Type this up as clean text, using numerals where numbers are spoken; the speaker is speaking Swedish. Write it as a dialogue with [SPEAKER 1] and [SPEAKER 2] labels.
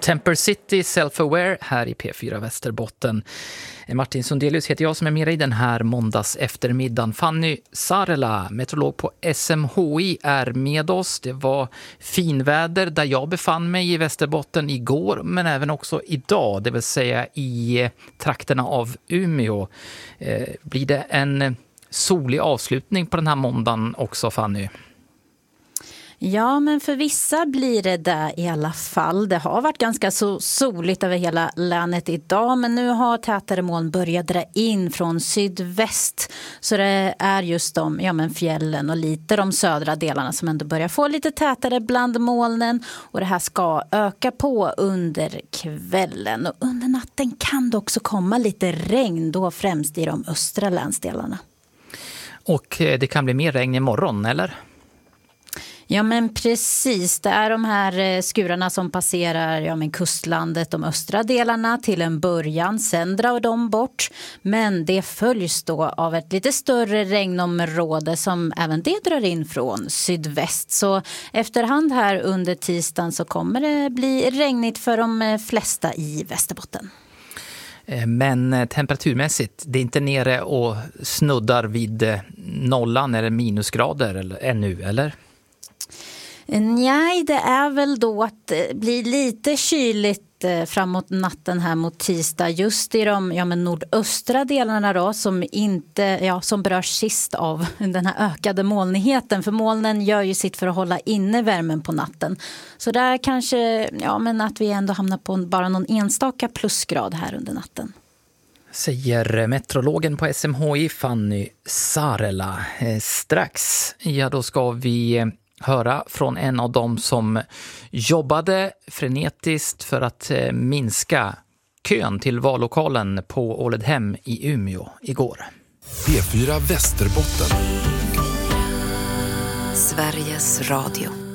[SPEAKER 1] Temper City Self-Aware här i P4 Västerbotten. Martin Sundelius heter jag som är med i den här måndags eftermiddagen. Fanny Sarela, meteorolog på SMHI, är med oss. Det var finväder där jag befann mig i Västerbotten igår, men även också idag, det vill säga i trakterna av Umeå. Blir det en solig avslutning på den här måndagen också, Fanny?
[SPEAKER 2] Ja, men för vissa blir det där i alla fall. Det har varit ganska så soligt över hela länet idag, men nu har tätare moln börjat dra in från sydväst. Så det är just fjällen och lite de södra delarna som ändå börjar få lite tätare bland molnen. Och det här ska öka på under kvällen. Och under natten kan det också komma lite regn, då främst i de östra länsdelarna.
[SPEAKER 1] Och det kan bli mer regn imorgon, eller?
[SPEAKER 2] Ja, men precis. Det är de här skurarna som passerar kustlandet, de östra delarna till en början. Sen drar de bort. Men det följs då av ett lite större regnområde som även det drar in från sydväst. Så efterhand här under tisdagen så kommer det bli regnigt för de flesta i Västerbotten.
[SPEAKER 1] Men temperaturmässigt, det är inte nere och snuddar vid nollan eller minusgrader ännu, eller?
[SPEAKER 2] Nej, det är väl då att det blir lite kyligt framåt natten här mot tisdag, just i de nordöstra delarna då, som berörs sist av den här ökade molnigheten. För molnen gör ju sitt för att hålla inne värmen på natten. Så där kanske att vi ändå hamnar på bara någon enstaka plusgrad här under natten.
[SPEAKER 1] Säger meteorologen på SMHI Fanny Sarela. Strax, då ska vi höra från en av dem som jobbade frenetiskt för att minska kön till vallokalen på Åledhem i Umeå igår.
[SPEAKER 3] P4 Västerbotten.
[SPEAKER 4] Sveriges Radio.